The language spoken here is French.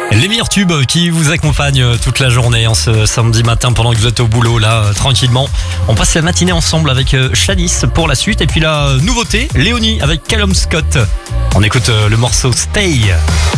Les meilleurs tubes qui vous accompagnent toute la journée en ce samedi matin pendant que vous êtes au boulot là tranquillement. On passe la matinée ensemble avec Shanice pour la suite et puis la nouveauté, Léonie avec Callum Scott. On écoute le morceau Stay.